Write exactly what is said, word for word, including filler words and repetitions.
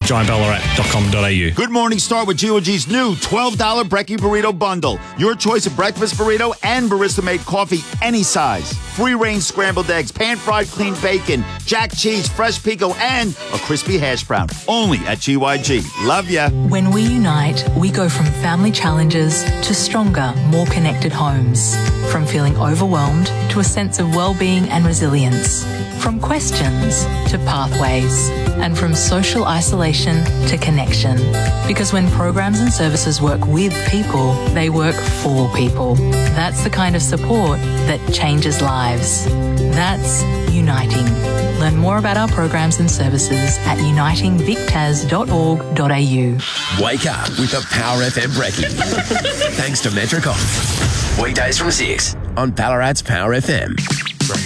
giant ballarat dot com dot a u. Good morning, start with G O G's new twelve dollars Brekkie Burrito Bundle. Your choice of breakfast burrito and barista-made coffee, any size. Free-range scrambled eggs, pan-fried clean bacon, jack cheese, fresh pico, and a crispy hash brown. Only at G Y G. Love ya. When we unite, we go from family challenges to stronger, more connected homes. From feeling overwhelmed to a sense of well-being and resilience. From questions to pathways. And from social isolation to connection. Because when programs and services work with people, they work for people. That's the kind of support that changes lives. That's uniting. Learn more about our programs and services at uniting vic tas dot org dot a u. Wake up with a Power F M Brekkie. Thanks to Metricon. Weekdays from six on Ballarat's Power F M.